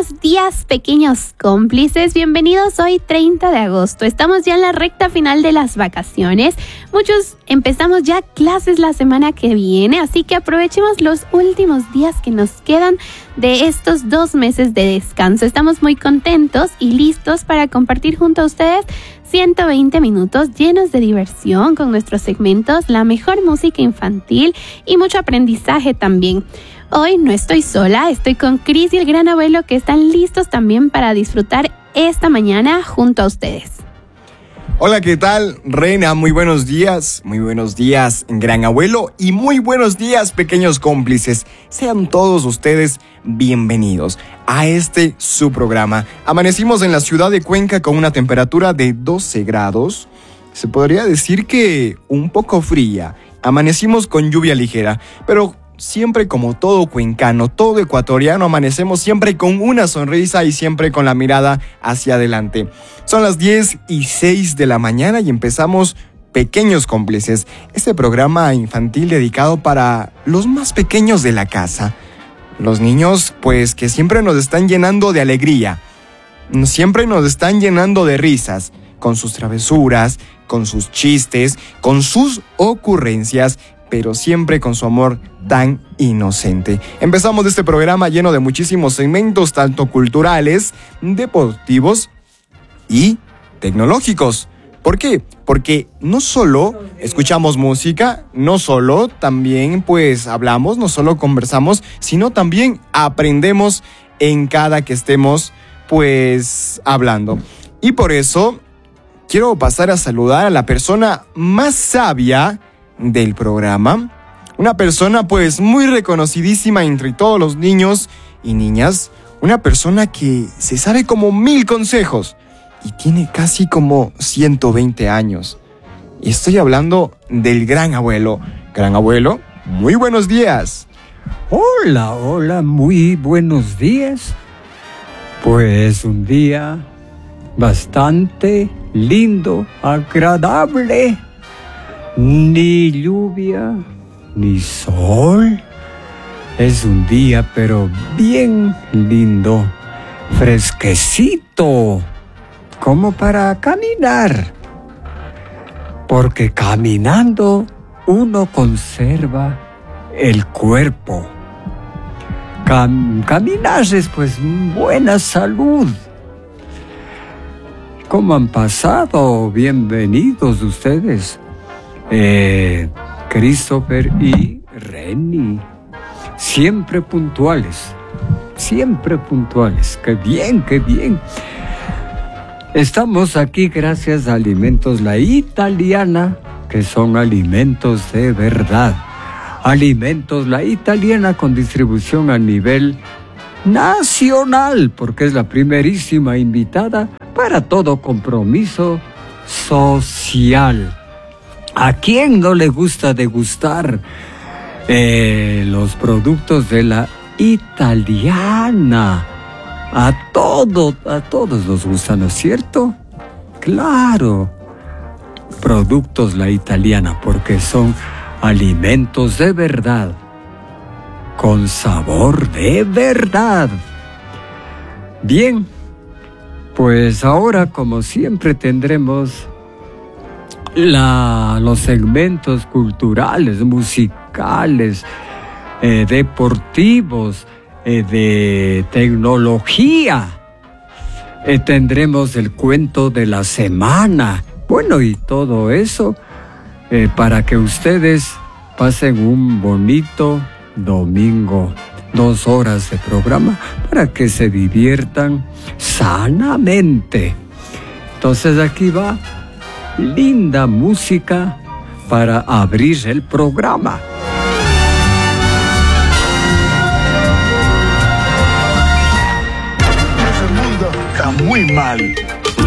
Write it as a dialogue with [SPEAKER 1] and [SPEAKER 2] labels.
[SPEAKER 1] Buenos días, pequeños cómplices. Bienvenidos hoy 30 de agosto. Estamos ya en la recta final de las vacaciones. Muchos empezamos ya clases la semana que viene, así que aprovechemos los últimos días que nos quedan de estos 2 meses de descanso. Estamos muy contentos y listos para compartir junto a ustedes 120 minutos llenos de diversión con nuestros segmentos, la mejor música infantil y mucho aprendizaje también. Hoy no estoy sola, estoy con Cris y el gran abuelo que están listos también para disfrutar esta mañana junto a ustedes.
[SPEAKER 2] Hola, ¿qué tal, Reina? Muy buenos días, gran abuelo, y muy buenos días, pequeños cómplices. Sean todos ustedes bienvenidos a su programa. Amanecimos en la ciudad de Cuenca con una temperatura de 12 grados. Se podría decir que un poco fría. Amanecimos con lluvia ligera, pero siempre como todo cuencano, todo ecuatoriano, amanecemos siempre con una sonrisa y siempre con la mirada hacia adelante. Son las 10:06 de la mañana y empezamos Pequeños Cómplices, este programa infantil dedicado para los más pequeños de la casa. Los niños, pues, que siempre nos están llenando de alegría, siempre nos están llenando de risas, con sus travesuras, con sus chistes, con sus ocurrencias, pero siempre con su amor tan inocente. Empezamos este programa lleno de muchísimos segmentos, tanto culturales, deportivos y tecnológicos. ¿Por qué? Porque no solo escuchamos música, no solo también pues hablamos, no solo conversamos, sino también aprendemos en cada que estemos pues hablando. Y por eso quiero pasar a saludar a la persona más sabia del programa, una persona pues muy reconocidísima entre todos los niños y niñas, una persona que se sabe como 1000 consejos y tiene casi como 120 años. Y estoy hablando del gran abuelo. Gran abuelo, muy buenos días.
[SPEAKER 3] Hola, muy buenos días. Pues un día bastante lindo, agradable. Ni lluvia, ni sol. Es un día pero bien lindo, fresquecito, como para caminar. Porque caminando uno conserva el cuerpo. Caminar es pues buena salud. ¿Cómo han pasado? Bienvenidos ustedes. Christopher y Renny, siempre puntuales. Qué bien. Estamos aquí gracias a Alimentos La Italiana, que son alimentos de verdad. Alimentos La Italiana con distribución a nivel nacional, porque es la primerísima invitada para todo compromiso social. ¿A quién no le gusta degustar los productos de La Italiana? A todos nos gustan, ¿no es cierto? Claro. Productos La Italiana, porque son alimentos de verdad, con sabor de verdad. Bien, pues ahora, como siempre, tendremos los segmentos culturales, musicales, deportivos, de tecnología. Tendremos el cuento de la semana. Bueno, y todo eso para que ustedes pasen un bonito domingo. 2 horas de programa para que se diviertan sanamente. Entonces aquí va linda música para abrir el programa.
[SPEAKER 4] El mundo está muy mal.